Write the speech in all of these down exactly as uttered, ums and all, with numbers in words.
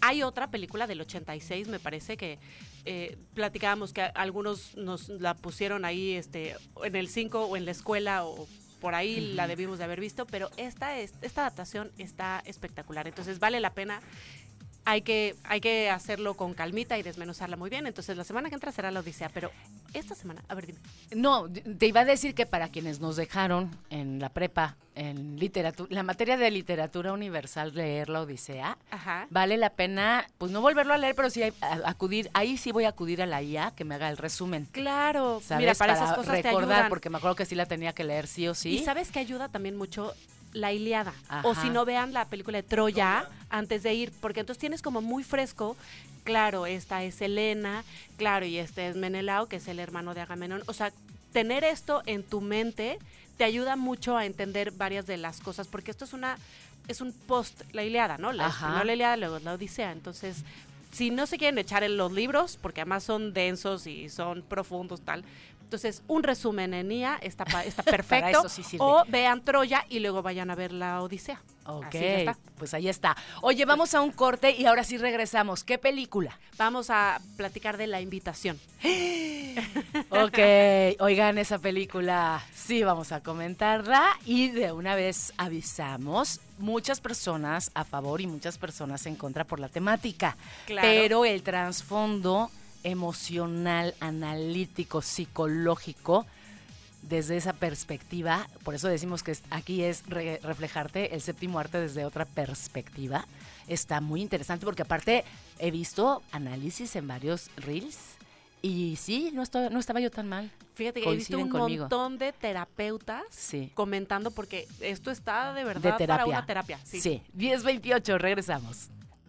Hay otra película del ochenta y seis, me parece, que eh, platicábamos que algunos nos la pusieron ahí este, en el cinco o en la escuela o por ahí uh-huh. la debimos de haber visto, pero esta, es, esta adaptación está espectacular, entonces vale la pena. Hay que, hay que hacerlo con calmita y desmenuzarla muy bien. Entonces, la semana que entra será la Odisea, pero esta semana, a ver, dime. No, te iba a decir que para quienes nos dejaron en la prepa, en literatura, la materia de literatura universal, leer la Odisea, Ajá. vale la pena, pues no volverlo a leer, pero sí acudir, ahí sí voy a acudir a la I A que me haga el resumen. Claro, ¿sabes? Mira, para, para esas cosas recordar, te ayudan. porque me acuerdo que sí la tenía que leer sí o sí. Y ¿sabes que ayuda también mucho? La Ilíada, Ajá. o si no, vean la película de Troya antes de ir, porque entonces tienes como muy fresco, claro, esta es Helena, claro, y este es Menelao, que es el hermano de Agamenón, o sea, tener esto en tu mente te ayuda mucho a entender varias de las cosas, porque esto es una, es un post, la Ilíada, ¿no? La, primero la Ilíada, luego la Odisea, entonces, si no se quieren echar en los libros, porque además son densos y son profundos, tal, entonces, un resumen en I A está, está perfecto. Sí sirve. O vean Troya y luego vayan a ver la Odisea. Ok, así está. Pues ahí está. Oye, vamos a un corte y ahora sí regresamos. ¿Qué película? Vamos a platicar de La Invitación. Ok, oigan esa película. Sí, vamos a comentarla y de una vez avisamos. Muchas personas a favor y muchas personas en contra por la temática. Claro. Pero el trasfondo emocional, analítico, psicológico, desde esa perspectiva, por eso decimos que aquí es re- reflejarte el séptimo arte desde otra perspectiva, está muy interesante porque aparte he visto análisis en varios reels y sí, no, estoy, no estaba yo tan mal. Fíjate que he visto un conmigo. montón de terapeutas sí. comentando porque esto está de verdad de terapia. para una terapia. Sí, sí. diez veintiocho, regresamos.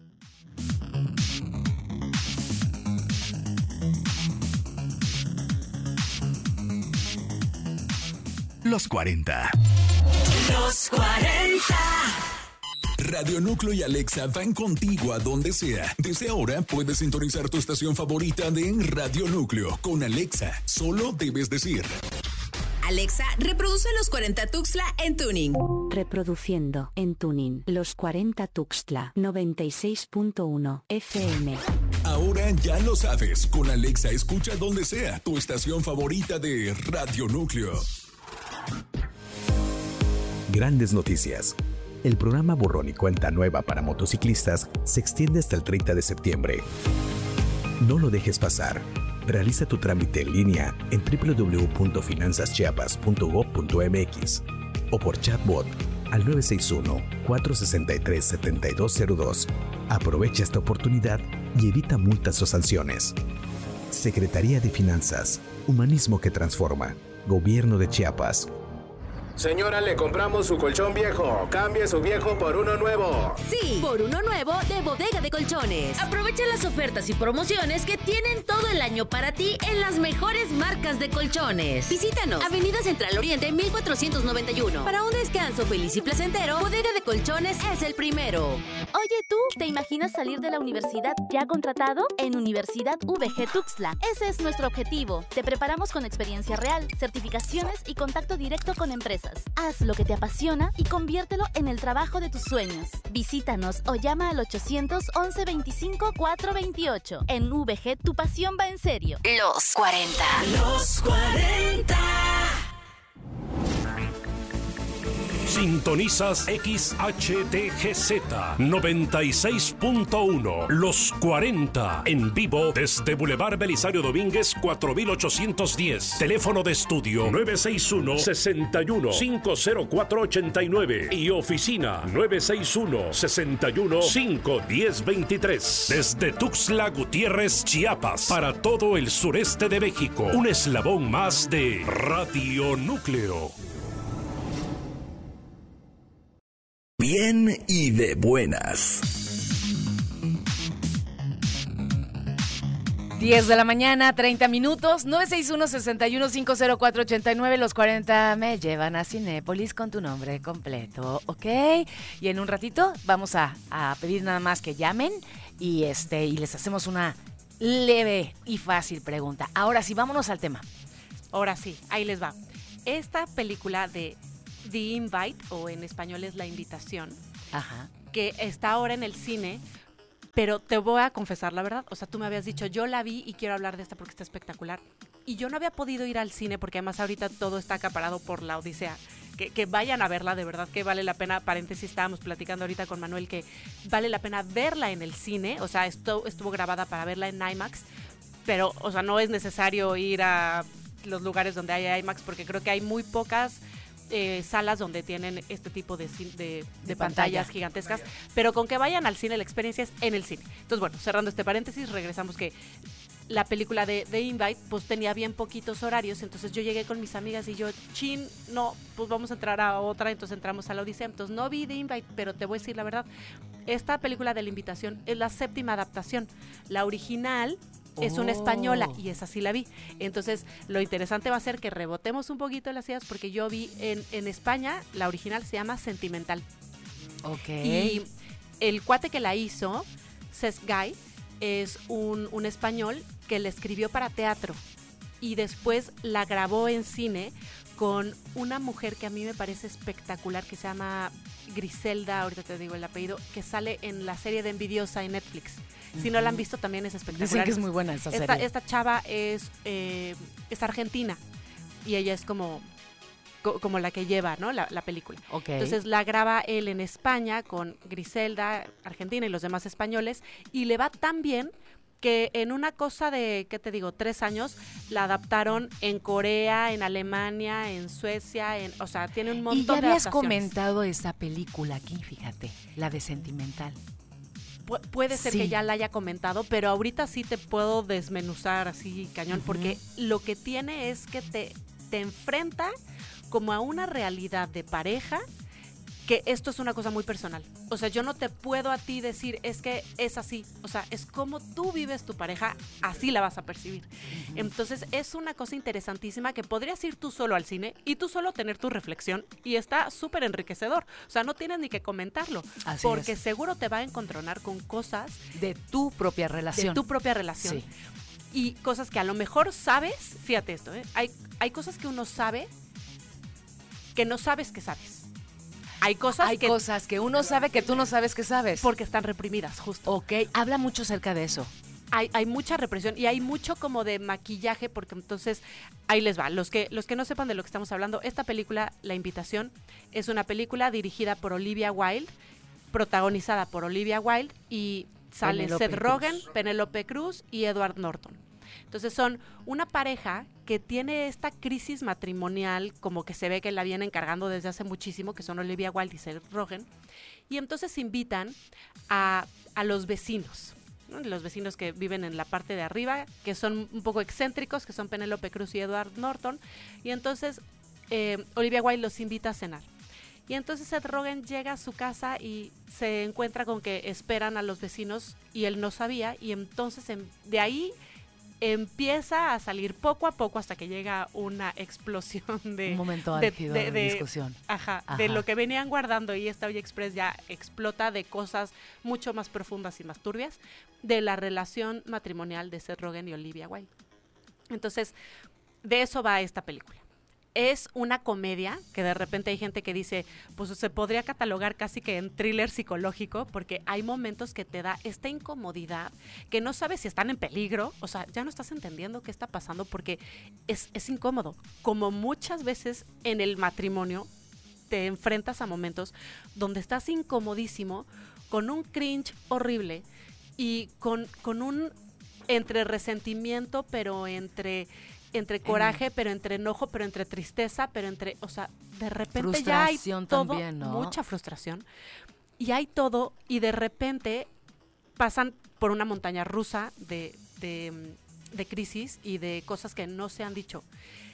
Los cuarenta. Los cuarenta. Radio Núcleo y Alexa van contigo a donde sea. Desde ahora puedes sintonizar tu estación favorita de Radio Núcleo con Alexa. Solo debes decir: Alexa, reproduce Los cuarenta Tuxtla en Tuning. Reproduciendo en Tuning Los cuarenta Tuxtla noventa y seis punto uno F M. Ahora ya lo sabes. Con Alexa escucha donde sea tu estación favorita de Radio Núcleo. Grandes noticias. El programa Borrón y Cuenta Nueva para motociclistas se extiende hasta el treinta de septiembre. No lo dejes pasar. Realiza tu trámite en línea en doble u doble u doble u punto finanzas chiapas punto gob punto m x o por chatbot al nueve seis uno, cuatro seis tres, siete dos cero dos. Aprovecha esta oportunidad y evita multas o sanciones. Secretaría de Finanzas. Humanismo que transforma. Gobierno de Chiapas. Señora, le compramos su colchón viejo. Cambie su viejo por uno nuevo. Sí, por uno nuevo de Bodega de Colchones. Aprovecha las ofertas y promociones que tienen todo el año para ti en las mejores marcas de colchones. Visítanos, Avenida Central Oriente mil cuatrocientos noventa y uno. Para un descanso feliz y placentero, Bodega de Colchones es el primero. Oye, ¿tú te imaginas salir de la universidad ya contratado? En Universidad V G Tuxtla. Ese es nuestro objetivo. Te preparamos con experiencia real, certificaciones y contacto directo con empresas. Haz lo que te apasiona y conviértelo en el trabajo de tus sueños. Visítanos o llama al ochocientos once veinticinco cuatrocientos veintiocho. En V G tu pasión va en serio. Los cuarenta. Los cuarenta. Sintonizas X H T G Z noventa y seis punto uno. Los cuarenta. En vivo desde Boulevard Belisario Domínguez cuatro mil ochocientos diez. Teléfono de estudio nueve seis uno, seis uno, cinco cero cuatro, ocho nueve. Y oficina nueve seis uno, seis uno, cinco uno cero dos tres. Desde Tuxtla Gutiérrez, Chiapas. Para todo el sureste de México. Un eslabón más de Radio Núcleo. Bien y de buenas. diez de la mañana, treinta minutos, nueve seis uno, seis uno, cinco cero cuatro, ocho nueve, los cuarenta me llevan a Cinépolis con tu nombre completo, ¿ok? Y en un ratito vamos a, a pedir nada más que llamen y, este, y les hacemos una leve y fácil pregunta. Ahora sí, vámonos al tema. Ahora sí, ahí les va. Esta película de The Invite, o en español es La Invitación, Ajá. que está ahora en el cine, Pero te voy a confesar la verdad, o sea, tú me habías dicho, yo la vi y quiero hablar de esta porque está espectacular. Y yo no había podido ir al cine porque además ahorita todo está acaparado por la Odisea. Que, que vayan a verla, de verdad que vale la pena. Paréntesis, estábamos platicando ahorita con Manuel que vale la pena verla en el cine, o sea, esto estuvo grabada para verla en IMAX, pero, o sea, no es necesario ir a los lugares donde hay IMAX porque creo que hay muy pocas Eh, salas donde tienen este tipo de, de, de, de pantallas gigantescas, pero con que vayan al cine, la experiencia es en el cine. Entonces, bueno, cerrando este paréntesis, regresamos que la película de, de Invite, pues tenía bien poquitos horarios, entonces yo llegué con mis amigas y yo, chin, no, pues vamos a entrar a otra, entonces entramos a la Odisea, entonces no vi The Invite, pero te voy a decir la verdad, esta película de La Invitación es la séptima adaptación, la original es una española y esa sí la vi. Entonces, lo interesante va a ser que rebotemos un poquito las ideas porque yo vi en, en España, la original se llama Sentimental. Ok. Y el cuate que la hizo, Cesc Guy, es un, un español que la escribió para teatro y después la grabó en cine con una mujer que a mí me parece espectacular, que se llama Griselda, ahorita te digo el apellido, que sale en la serie de Envidiosa en Netflix. Si no la han visto, también es espectacular. Dicen que es muy buena esa esta, serie. Esta chava es, eh, es argentina y ella es como, co, como la que lleva, ¿no? la, la película. Okay. Entonces la graba él en España con Griselda, argentina, y los demás españoles, y le va tan bien que en una cosa de, ¿qué te digo?, tres años, la adaptaron en Corea, en Alemania, en Suecia, en, o sea, tiene un montón y ya de habías adaptaciones. comentado esa película aquí, fíjate, la de Sentimental. Pu- puede ser Sí. que ya la haya comentado, pero ahorita sí te puedo desmenuzar así cañón, uh-huh. porque lo que tiene es que te, te enfrenta como a una realidad de pareja, que esto es una cosa muy personal. O sea, yo no te puedo a ti decir, es que es así. O sea, es como tú vives tu pareja, así la vas a percibir. Uh-huh. Entonces, es una cosa interesantísima que podrías ir tú solo al cine y tú solo tener tu reflexión y está súper enriquecedor. O sea, no tienes ni que comentarlo. Así porque es. seguro te va a encontrar con cosas de tu propia relación. De tu propia relación. Sí. Y cosas que a lo mejor sabes, fíjate esto, ¿eh? hay, hay cosas que uno sabe que no sabes que sabes. Hay cosas Hay que... cosas que uno sabe que tú no sabes que sabes. Porque están reprimidas, justo. Ok, habla mucho acerca de eso. Hay, hay mucha represión y hay mucho como de maquillaje, porque entonces, ahí les va. Los que, los que no sepan de lo que estamos hablando, esta película, La Invitación, es una película dirigida por Olivia Wilde, protagonizada por Olivia Wilde, y sale Penélope Seth Rogen, Cruz. Penélope Cruz y Edward Norton. Entonces son una pareja que tiene esta crisis matrimonial, como que se ve que la vienen cargando desde hace muchísimo, que son Olivia Wilde y Seth Rogen, y entonces invitan a, a los vecinos, ¿no? Los vecinos que viven en la parte de arriba, que son un poco excéntricos, que son Penélope Cruz y Edward Norton, y entonces eh, Olivia Wilde los invita a cenar. Y entonces Seth Rogen llega a su casa y se encuentra con que esperan a los vecinos y él no sabía, y entonces en, de ahí empieza a salir poco a poco hasta que llega una explosión de... Un momento de, álgido de, de, de discusión. Ajá, Ajá, de lo que venían guardando, y esta Olla Express ya explota de cosas mucho más profundas y más turbias de la relación matrimonial de Seth Rogen y Olivia Wilde. Entonces, de eso va esta película. Es una comedia que de repente hay gente que dice, pues se podría catalogar casi que en thriller psicológico, porque hay momentos que te da esta incomodidad, que no sabes si están en peligro, o sea, ya no estás entendiendo qué está pasando porque es, es incómodo. Como muchas veces en el matrimonio te enfrentas a momentos donde estás incomodísimo, con un cringe horrible y con, con un entre resentimiento, pero entre... entre coraje, pero entre enojo, pero entre tristeza, pero entre, o sea, de repente ya hay todo, también, ¿no? Mucha frustración, y hay todo, y de repente pasan por una montaña rusa de, de, de crisis y de cosas que no se han dicho,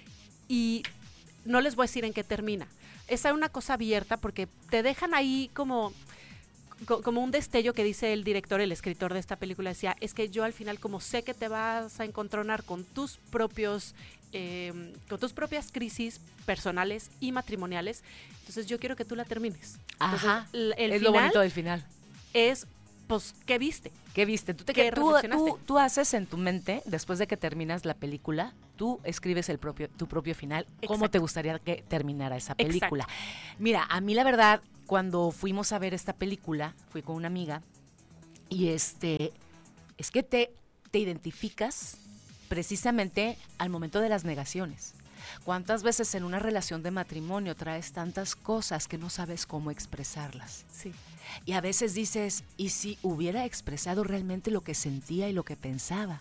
y no les voy a decir en qué termina. Esa es una cosa abierta porque te dejan ahí como... como un destello que dice el director, el escritor de esta película, decía, es que yo al final, como sé que te vas a encontronar con tus propios, eh, con tus propias crisis personales y matrimoniales, entonces yo quiero que tú la termines. Entonces, Ajá, el, el es final lo bonito del final. Es, pues, ¿qué viste? ¿Qué viste? Tú, te, ¿Qué tú, reflexionaste? tú, tú haces en tu mente, después de que terminas la película, tú escribes el propio, tu propio final. ¿Cómo Exacto. te gustaría que terminara esa película? Exacto. Mira, a mí la verdad, cuando fuimos a ver esta película, fui con una amiga Y este, es que te, te identificas precisamente al momento de las negaciones. ¿Cuántas veces en una relación de matrimonio traes tantas cosas que no sabes cómo expresarlas? Sí. Y a veces dices, ¿y si hubiera expresado realmente lo que sentía y lo que pensaba?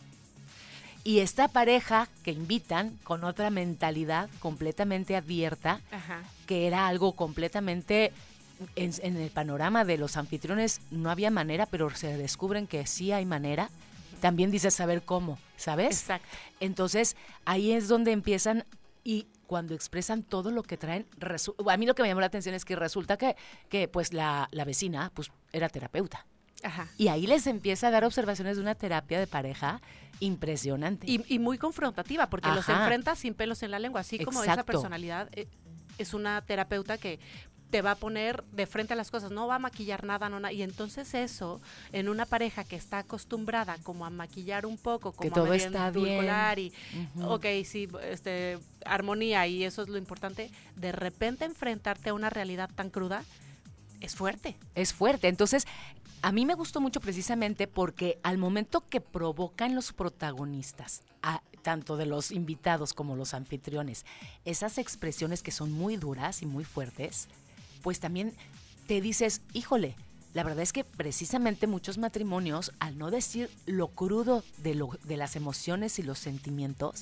Y esta pareja que invitan con otra mentalidad completamente abierta, Ajá. que era algo completamente... En, en el panorama de los anfitriones no había manera, pero se descubren que sí hay manera. También dices saber cómo, ¿sabes? Exacto. Entonces, ahí es donde empiezan y cuando expresan todo lo que traen, resu- a mí lo que me llamó la atención es que resulta que, que pues la, la vecina pues era terapeuta. Ajá. Y ahí les empieza a dar observaciones de una terapia de pareja impresionante. Y, y muy confrontativa, porque Ajá. los enfrenta sin pelos en la lengua, así como esa Exacto. personalidad eh, es una terapeuta que te va a poner de frente a las cosas, no va a maquillar nada, no nada. Y entonces eso, en una pareja que está acostumbrada como a maquillar un poco, como Que todo a medio está endulcorar y, Uh-huh. ok, sí, este, armonía y eso es lo importante, de repente enfrentarte a una realidad tan cruda es fuerte. Es fuerte. Entonces, a mí me gustó mucho precisamente porque al momento que provocan los protagonistas, a, tanto de los invitados como los anfitriones, esas expresiones que son muy duras y muy fuertes, pues también te dices, híjole, la verdad es que precisamente muchos matrimonios, al no decir lo crudo de, lo, de las emociones y los sentimientos,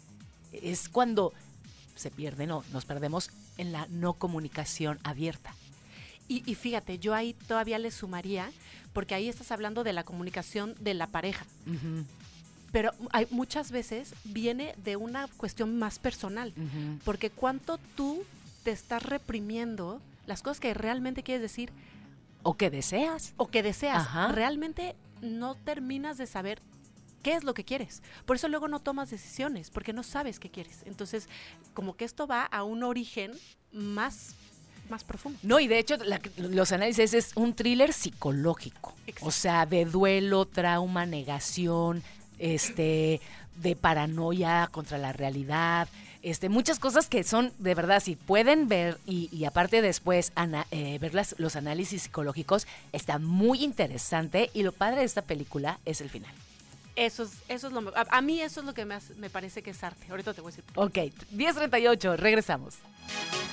es cuando se pierden o nos perdemos en la no comunicación abierta. Y, y fíjate, yo ahí todavía le sumaría, porque ahí estás hablando de la comunicación de la pareja. Uh-huh. Pero hay, muchas veces viene de una cuestión más personal, Uh-huh. porque cuánto tú te estás reprimiendo las cosas que realmente quieres decir O que deseas. o que deseas. Ajá. Realmente no terminas de saber qué es lo que quieres. Por eso luego no tomas decisiones, porque no sabes qué quieres. Entonces, como que esto va a un origen más, más profundo. No, y de hecho la- los análisis es un thriller psicológico. Exacto. O sea, de duelo, trauma, negación, este, de paranoia contra la realidad, este, muchas cosas que son, de verdad, si pueden ver y, y aparte después ana- eh, ver las- los análisis psicológicos, está muy interesante y lo padre de esta película es el final. Eso es, eso es lo a, a mí eso es lo que me, hace- me parece que es arte. Ahorita te voy a decir. Ok, diez treinta y ocho, regresamos.